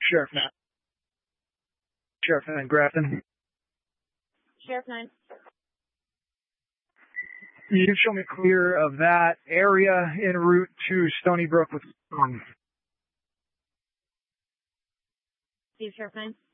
Sheriff 9. Sheriff 9, Grafton. Sheriff 9. You can show me clear of that area en route to Stony Brook with Steve, Sheriff 9.